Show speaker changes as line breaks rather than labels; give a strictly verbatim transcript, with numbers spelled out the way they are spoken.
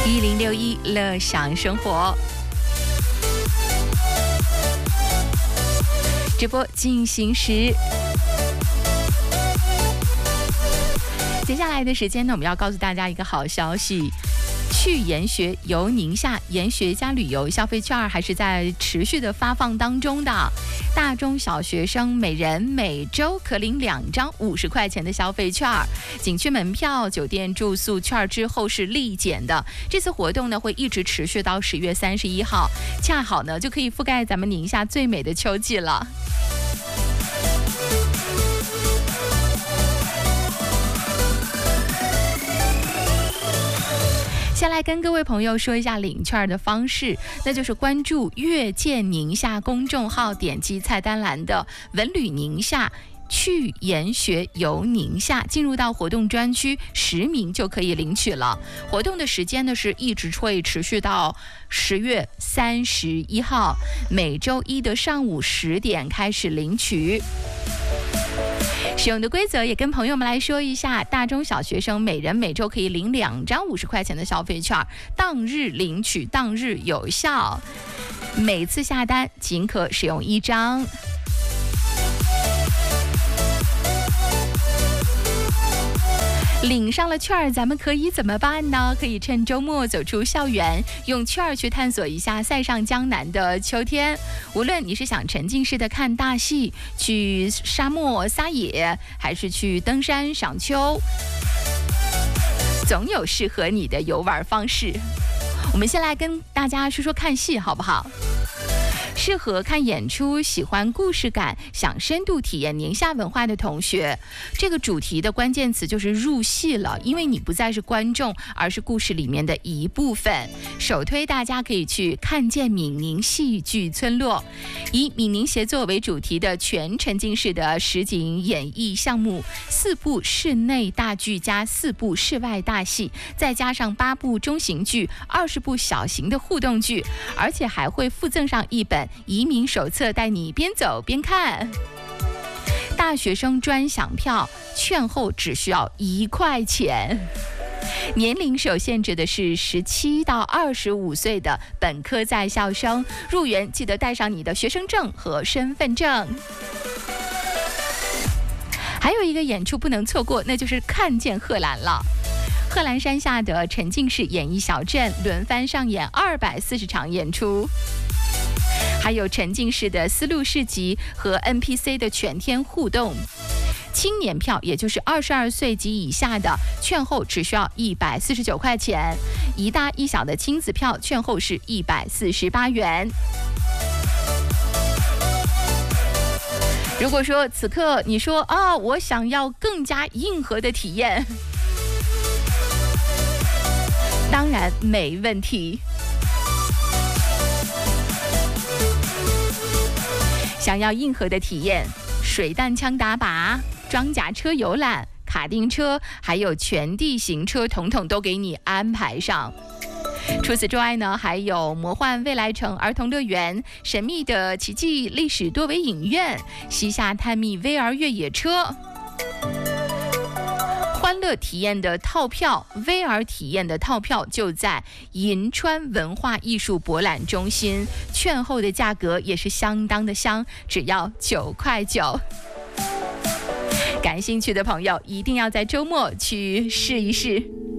一零六一乐享生活直播进行时。接下来的时间呢，我们要告诉大家一个好消息。去研学游宁夏研学加旅游消费券还是在持续的发放当中的，大中小学生每人每周可领两张五十块钱的消费券，景区门票、酒店住宿券之后是立减的。这次活动呢会一直持续到十月三十一号，恰好呢就可以覆盖咱们宁夏最美的秋季了。先来跟各位朋友说一下领券的方式，那就是关注阅见宁夏公众号，点击菜单栏的文旅宁夏去研学游宁夏，进入到活动专区，实名就可以领取了。活动的时间呢是一直会持续到十月三十一号，每周一的上午十点开始领取。使用的规则也跟朋友们来说一下，大中小学生每人每周可以领两张五十块钱的消费券，当日领取当日有效，每次下单仅可使用一张。领上了券，咱们可以怎么办呢？可以趁周末走出校园，用券去探索一下塞上江南的秋天。无论你是想沉浸式的看大戏，去沙漠撒野，还是去登山赏秋，总有适合你的游玩方式。我们先来跟大家说说看戏好不好？适合看演出、喜欢故事感、想深度体验宁夏文化的同学，这个主题的关键词就是入戏了，因为你不再是观众，而是故事里面的一部分。首推大家可以去看见闽宁戏剧村落，以闽宁协作为主题的全沉浸式的实景演绎项目，四部室内大剧加四部室外大戏，再加上八部中型剧、二十部小型的互动剧，而且还会附赠上一本移民手册，带你边走边看。大学生专享票，券后只需要一块钱。年龄首限制的是十七到二十五岁的本科在校生，入园记得带上你的学生证和身份证。还有一个演出不能错过，那就是看见贺兰了。贺兰山下的沉浸式演艺小镇轮番上演二百四十场演出，还有沉浸式的丝路市集和 N P C 的全天互动。青年票，也就是二十二岁及以下的，券后只需要一百四十九块钱；一大一小的亲子票，券后是一百四十八元。如果说此刻你说啊，我想要更加硬核的体验，当然没问题。想要硬核的体验，水弹枪打靶、装甲车游览、卡丁车，还有全地形车，统统都给你安排上。除此之外呢，还有魔幻未来城儿童乐园、神秘的奇迹历史多维影院、西夏探秘 V R 越野车。欢乐体验的套票 V R 体验的套票就在银川文化艺术博览中心，券后的价格也是相当的香，只要九块九。感兴趣的朋友一定要在周末去试一试。